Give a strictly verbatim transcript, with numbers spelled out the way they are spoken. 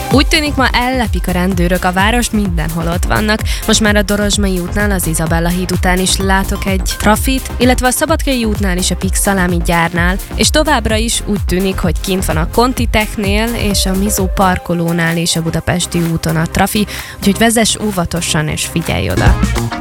Úgy tűnik, ma ellepik a rendőrök, a város mindenhol ott vannak. Most már a Dorozsmai útnál, az Izabella híd után is látok egy trafit, illetve a Szabadkai útnál is a Pix szalámi gyárnál, és továbbra is úgy tűnik, hogy kint van a Conti Technél és a Mizó parkolónál és a Budapesti úton a trafi, úgyhogy vezess óvatosan és figyelj oda.